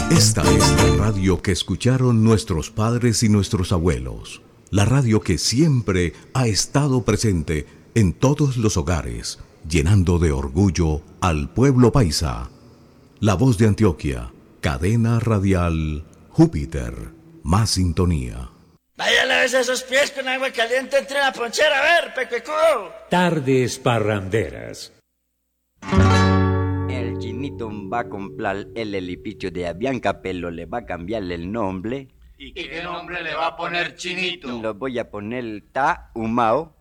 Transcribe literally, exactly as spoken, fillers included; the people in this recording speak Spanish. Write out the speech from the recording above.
Esta es la radio que escucharon nuestros padres y nuestros abuelos. La radio que siempre ha estado presente en todos los hogares, llenando de orgullo al pueblo paisa. La Voz de Antioquia, cadena radial Júpiter, más sintonía. Vaya, lávese esos pies con agua caliente entre la ponchera, a ver, pecuecudo. Tardes parranderas. El chinito va a comprar el elipicho de Avianca, pero le va a cambiarle el nombre. ¿Y qué nombre le va a poner Chinito? Lo voy a poner Ta Humao.